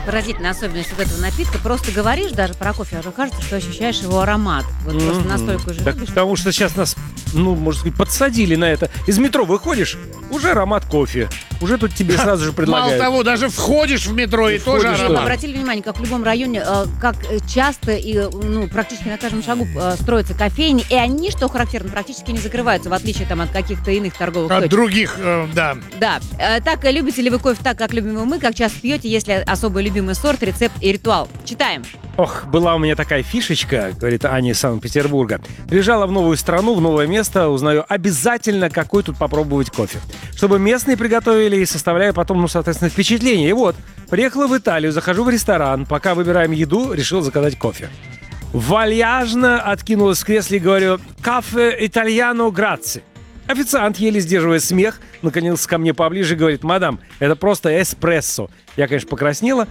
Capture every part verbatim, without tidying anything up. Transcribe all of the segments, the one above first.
поразительная особенность вот этого напитка. Просто говоришь даже про кофе, а кажется, что ощущаешь его аромат. Вот mm-hmm. просто настолько уже так, любишь. Потому что сейчас нас, ну, можно сказать, подсадили на это. Из метро выходишь, уже аромат кофе. Уже тут тебе сразу же предлагают. Мало того, даже входишь в метро и, и тоже аромат. Вы обратили внимание, как в любом районе, как часто и ну, практически на каждом шагу строятся кофейни, и они, что характерно, практически не закрываются, в отличие там, от каких-то иных торговых от точек. других, э, да. Да. Так, любите ли вы кофе так, как любим мы? Как часто пьете, если особый любимый сорт, рецепт и ритуал? Читаем. Ох, была у меня такая фишечка, говорит Аня из Санкт-Петербурга. Приезжала в новую страну, в новое место, узнаю обязательно, какой тут попробовать кофе. Чтобы местные приготовили и составляю потом, ну, соответственно, впечатление. И вот, приехала в Италию, захожу в ресторан, пока выбираем еду, решил заказать кофе. Вальяжно откинулась в кресле и говорю: «Кафе итальяно граци». Официант, еле сдерживая смех, наклонился ко мне поближе и говорит: «Мадам, это просто эспрессо». Я, конечно, покраснела.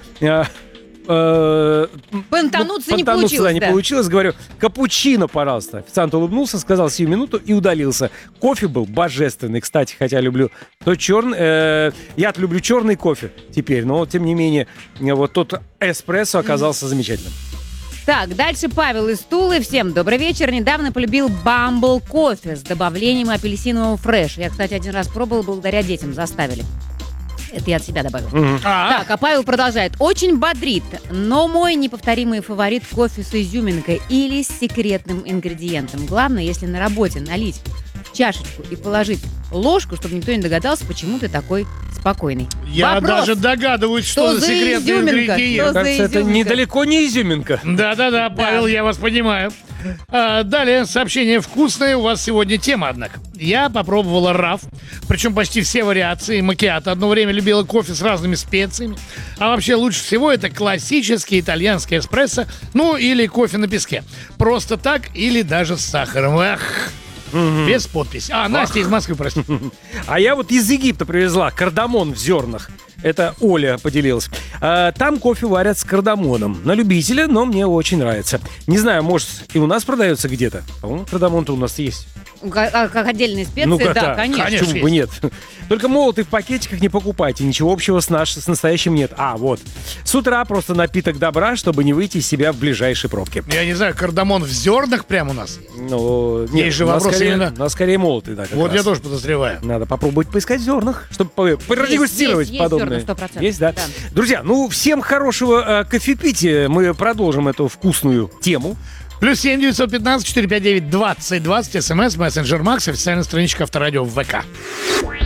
Понтануться ну, не получилось, да, не да. получилось. Говорю: «Капучино, пожалуйста». Официант улыбнулся, сказал сию минуту и удалился. Кофе был божественный, кстати, хотя люблю то черный, э, я люблю черный кофе теперь, но тем не менее вот тот эспрессо оказался mm. замечательным. Так, дальше Павел из Тулы. Всем добрый вечер. Недавно полюбил бамбл кофе с добавлением апельсинового фреша. Я, кстати, один раз пробовала, благодаря детям заставили. Это я от себя добавил. Mm-hmm. Так, а Павел продолжает. Очень бодрит, но мой неповторимый фаворит кофе с изюминкой или с секретным ингредиентом. Главное, если на работе налить в чашечку и положить ложку, чтобы никто не догадался, почему ты такой спокойный. Я Вопрос. даже догадываюсь, что, что за секретный ингредиент. Кажется, это недалеко не изюминка. Да-да-да, Павел, да. Я вас понимаю. А, далее, сообщение вкусное. У вас сегодня тема, однако. Я попробовала раф, причем почти все вариации. Макиато одно время любила кофе с разными специями. А вообще лучше всего это классический итальянский эспрессо, ну или кофе на песке. Просто так или даже с сахаром. Эх. Mm-hmm. Без подписи. А, Настя из Москвы, прости. А я вот из Египта привезла кардамон в зернах. Это Оля поделилась. А, там кофе варят с кардамоном. На любителя, но мне очень нравится. Не знаю, может, и у нас продается где-то. По-моему, кардамон-то у нас есть. Как, как отдельные специи, ну, да, да, конечно. конечно. Почему бы нет? Только молотый в пакетиках не покупайте. Ничего общего с, наш, с настоящим нет. А, вот. С утра просто напиток добра, чтобы не выйти из себя в ближайшей пробке. Я не знаю, кардамон в зернах прямо у нас? Ну, нет, есть же вопрос скорее, именно... У нас скорее молотый, да, вот раз. Я тоже подозреваю. Надо попробовать поискать в зернах, чтобы продегустировать есть, подобное. Есть зерна, сто процентов. Есть, да? Да. Друзья, ну, всем хорошего э, кофепития. Мы продолжим эту вкусную тему. Плюс семь девятьсот пятнадцать четыреста пятьдесят девять двадцать двадцать. СМС, мессенджер Макс, официальная страничка Авторадио в ВК.